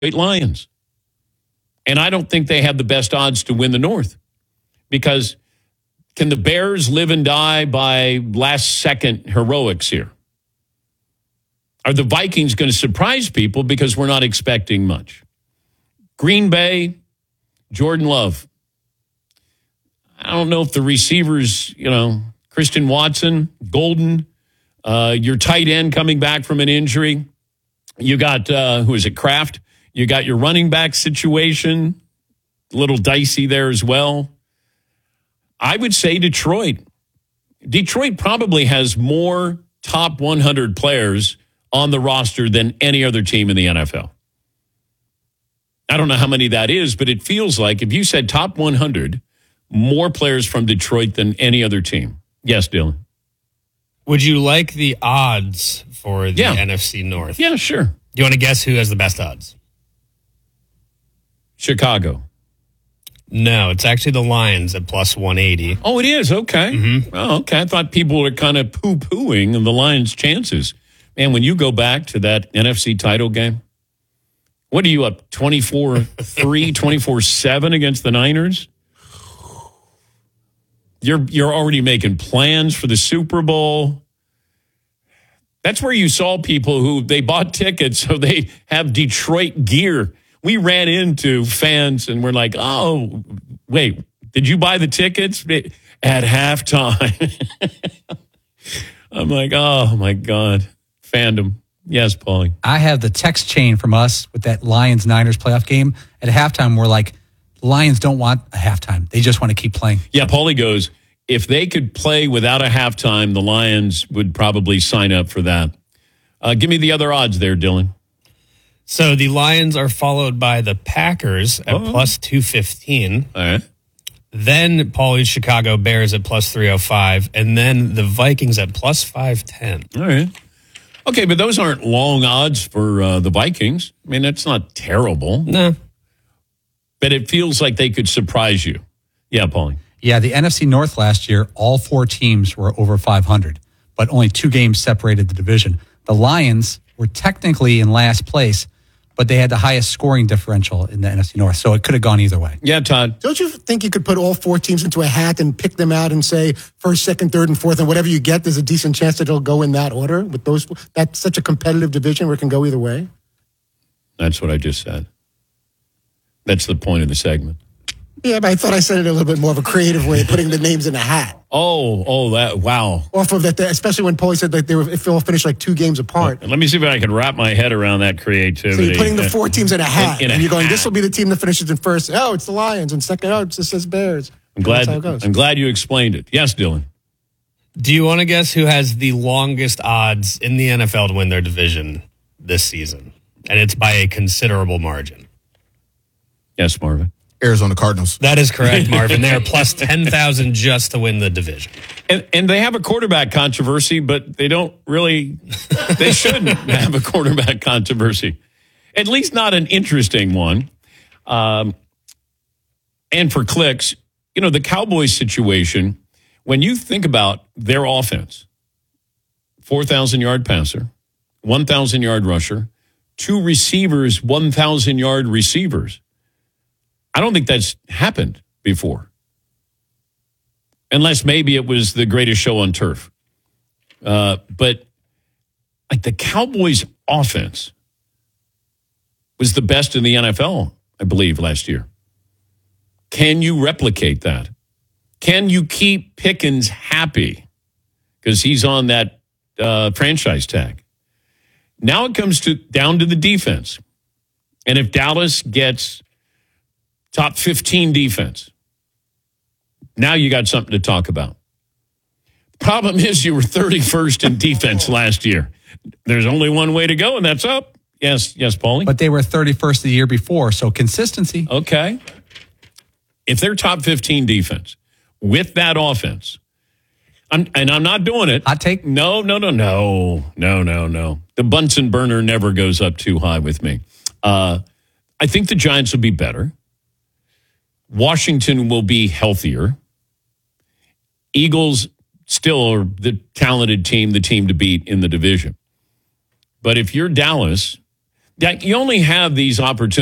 Lions. And I don't think they have the best odds to win the North, because can the Bears live and die by last-second heroics here? Are the Vikings going to surprise people because we're not expecting much? Green Bay, Jordan Love. I don't know if the receivers, Christian Watson, Golden, your tight end coming back from an injury. You got, Kraft? You got your running back situation, a little dicey there as well. I would say Detroit. Detroit probably has more top 100 players on the roster than any other team in the NFL. I don't know how many that is, but it feels like if you said top 100, more players from Detroit than any other team. Yes, Dylan. Would you like the odds for the NFC North? Yeah, sure. Do you want to guess who has the best odds? Chicago. No, it's actually the Lions at plus 180. Oh, it is? Okay. Mm-hmm. Oh, okay. I thought people were kind of poo-pooing the Lions' chances. Man, when you go back to that NFC title game, what are you up, 24-3, 24-7 against the Niners? You're already making plans for the Super Bowl. That's where you saw people who they bought tickets so they have Detroit gear. We ran into fans and we're like, oh, wait, did you buy the tickets at halftime? I'm like, oh, my God. Fandom. Yes, Paulie. I have the text chain from us with that Lions-Niners playoff game. At halftime, we're like, Lions don't want a halftime. They just want to keep playing. Yeah, Paulie goes, if they could play without a halftime, the Lions would probably sign up for that. Give me the other odds there, Dylan. So the Lions are followed by the Packers at plus 215. All right. Then Paulie's Chicago Bears at plus 305. And then the Vikings at plus 510. All right. Okay, but those aren't long odds for the Vikings. I mean, that's not terrible. No. But it feels like they could surprise you. Yeah, Paulie. Yeah, the NFC North last year, all four teams were over 500, but only 2 games separated the division. The Lions were technically in last place, but they had the highest scoring differential in the NFC North, so it could have gone either way. Yeah, Todd. Don't you think you could put all 4 teams into a hat and pick them out and say first, second, third, and fourth, and whatever you get, there's a decent chance that it'll go in that order? With those, that's such a competitive division where it can go either way. That's what I just said. That's the point of the segment. Yeah, but I thought I said it a little bit more of a creative way, putting the names in a hat. Wow. Off of that, especially when Paulie said that if they all finished like 2 games apart. Let me see if I can wrap my head around that creativity. So you're putting the 4 teams in a hat, and you're going, hat. this will be the team that finishes in first. Oh, it's the Lions, and second, it just says Bears. That's how it goes. I'm glad you explained it. Yes, Dylan. Do you want to guess who has the longest odds in the NFL to win their division this season? And it's by a considerable margin. Yes, Marvin. Arizona Cardinals. That is correct, Marvin. They are plus 10,000 just to win the division. And they have a quarterback controversy, but they don't really, they shouldn't have a quarterback controversy. At least not an interesting one. And for clicks, the Cowboys situation, when you think about their offense, 4,000-yard passer, 1,000-yard rusher, 2 receivers, 1,000-yard receivers. I don't think that's happened before. Unless maybe it was the greatest show on turf. But like the Cowboys offense was the best in the NFL, I believe, last year. Can you replicate that? Can you keep Pickens happy? Because he's on that franchise tag. Now it comes down to the defense. And if Dallas gets top 15 defense, now you got something to talk about. Problem is you were 31st in defense last year. There's only one way to go, and that's up. Yes, Paulie? But they were 31st the year before, so consistency. Okay. If they're top 15 defense with that offense, I'm not doing it. Hot take? No. The Bunsen burner never goes up too high with me. I think the Giants will be better. Washington will be healthier. Eagles still are the talented team, the team to beat in the division. But if you're Dallas, Yeah, you only have these opportunities.